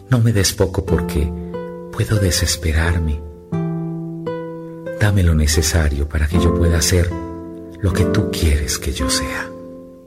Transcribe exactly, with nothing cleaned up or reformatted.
No me des poco porque puedo desesperarme. Dame lo necesario para que yo pueda ser lo que tú quieres que yo sea.